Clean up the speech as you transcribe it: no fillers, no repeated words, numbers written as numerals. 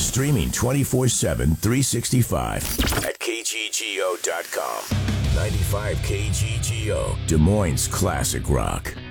Streaming 24/7, 365 at KGGO.com. 95 KGGO, Des Moines Classic Rock.